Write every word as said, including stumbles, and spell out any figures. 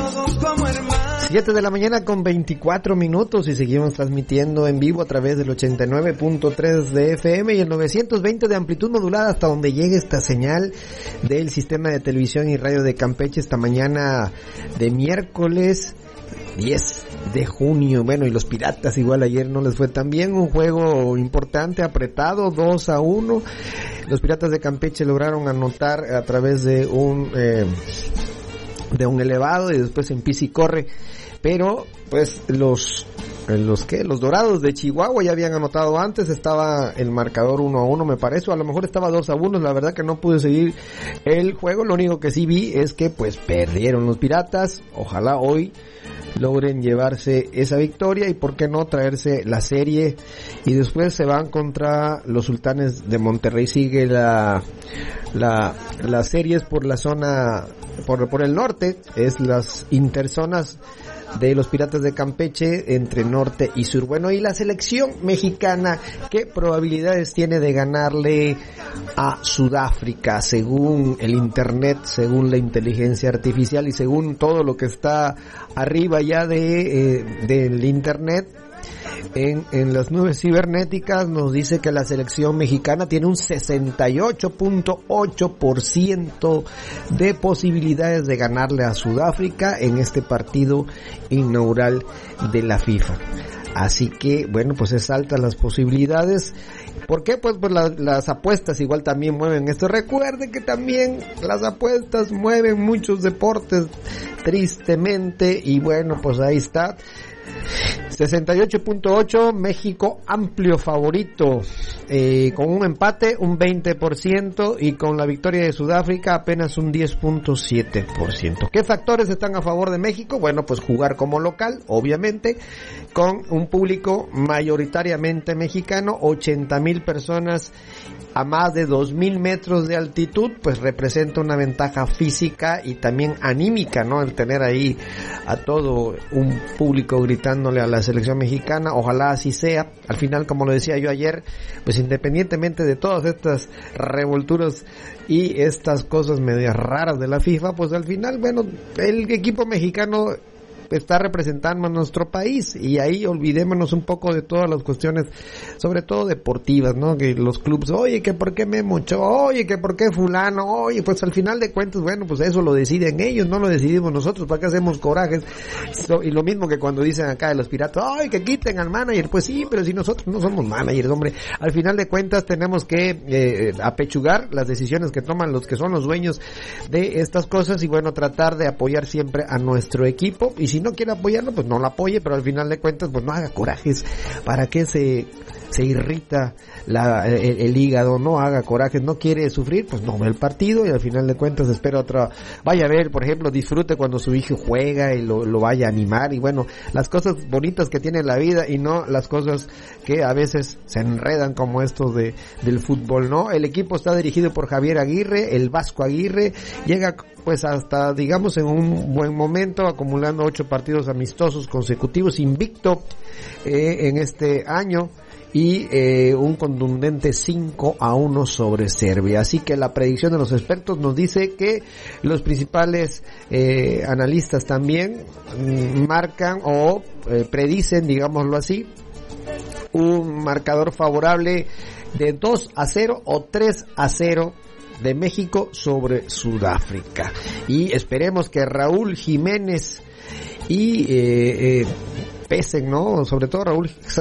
siete de la mañana con veinticuatro minutos y seguimos transmitiendo en vivo a través del ochenta y nueve punto tres de F M y el novecientos veinte de amplitud modulada hasta donde llegue esta señal del sistema de televisión y radio de Campeche esta mañana de miércoles diez de junio. Bueno, y los Piratas igual ayer no les fue tan bien, un juego importante, apretado, dos a uno. Los Piratas de Campeche lograron anotar a través de un eh, de un elevado y después en pisa y corre, pero pues los los que los Dorados de Chihuahua ya habían anotado antes, estaba el marcador uno a uno me parece, o a lo mejor estaba dos a uno, la verdad que no pude seguir el juego, lo único que sí vi es que pues perdieron los Piratas. Ojalá hoy logren llevarse esa victoria y por qué no traerse la serie, y después se van contra los Sultanes de Monterrey. Sigue la la las series por la zona por por el norte, es las interzonas de los Piratas de Campeche entre norte y sur. Bueno, y la selección mexicana, ¿qué probabilidades tiene de ganarle a Sudáfrica? Según el internet, según la inteligencia artificial y según todo lo que está arriba ya de eh, del internet, en, en las nubes cibernéticas, nos dice que la selección mexicana tiene un sesenta y ocho punto ocho por ciento de posibilidades de ganarle a Sudáfrica en este partido inaugural de la FIFA. Así que, bueno, pues es altas las posibilidades. ¿Por qué? Pues, pues la, las apuestas igual también mueven esto. Recuerden que también las apuestas mueven muchos deportes, tristemente, y bueno, pues ahí está. sesenta y ocho punto ocho, México amplio favorito, eh, con un empate un veinte por ciento y con la victoria de Sudáfrica apenas un diez punto siete por ciento. ¿Qué factores están a favor de México? Bueno, pues jugar como local, obviamente, con un público mayoritariamente mexicano, ochenta mil personas a más de dos mil metros de altitud, pues representa una ventaja física y también anímica, ¿no? El tener ahí a todo un público gritándole a la selección mexicana. Ojalá así sea. Al final, como lo decía yo ayer, pues independientemente de todas estas revolturas y estas cosas medias raras de la FIFA, pues al final, bueno, el equipo mexicano está representando a nuestro país, y ahí olvidémonos un poco de todas las cuestiones, sobre todo deportivas, ¿no? Que los clubes, oye, que por qué Memo Ochoa, oye, que por qué fulano, oye, pues al final de cuentas, bueno, pues eso lo deciden ellos, no lo decidimos nosotros. ¿Para qué hacemos corajes? Y lo mismo que cuando dicen acá de los Piratas, ay, que quiten al manager, pues sí, pero si nosotros no somos managers, hombre, al final de cuentas tenemos que eh, apechugar las decisiones que toman los que son los dueños de estas cosas, y bueno, tratar de apoyar siempre a nuestro equipo, y si no quiere apoyarlo, pues no lo apoye, pero al final de cuentas, pues no haga corajes. ¿Para qué se se irrita la, el, el hígado? No haga corajes. No quiere sufrir, pues no ve el partido, y al final de cuentas espera otra. Vaya a ver, por ejemplo, disfrute cuando su hijo juega y lo, lo vaya a animar, y bueno, las cosas bonitas que tiene la vida, y no las cosas que a veces se enredan como esto de del fútbol, ¿no? El equipo está dirigido por Javier Aguirre, el Vasco Aguirre, llega pues hasta, digamos, en un buen momento, acumulando ocho partidos amistosos consecutivos, invicto eh, en este año, y eh, un contundente cinco a uno sobre Serbia. Así que la predicción de los expertos nos dice que los principales eh, analistas también mm, marcan o eh, predicen, digámoslo así, un marcador favorable de dos a cero o tres a cero de México sobre Sudáfrica. Y esperemos que Raúl Jiménez y eh, eh, pesen, ¿no? Sobre todo Raúl